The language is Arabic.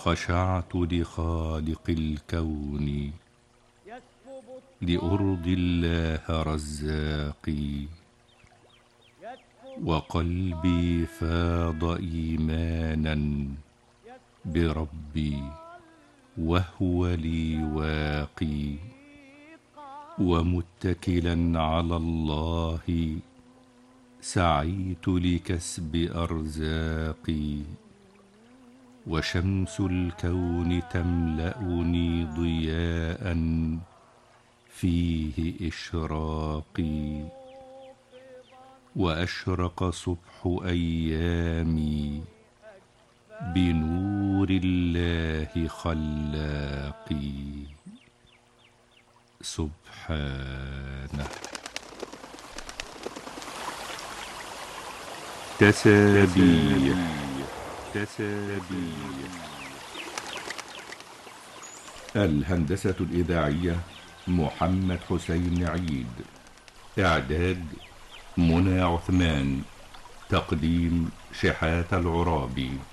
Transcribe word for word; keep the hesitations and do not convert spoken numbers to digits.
خشعت لخالق الكون لأرضي الله رزاقي، وقلبي فاض إيمانا بربي وهو لي واقي، ومتكلا على الله سعيت لكسب أرزاقي، وشمس الكون تملأني ضياء فيه إشراقي، وأشرق صبح أيامي بنور الله خلاقي سبحانه. تسابيح تسابيح الهندسة الإذاعية محمد حسين عيد، إعداد منى عثمان، تقديم شحاتة العرابي.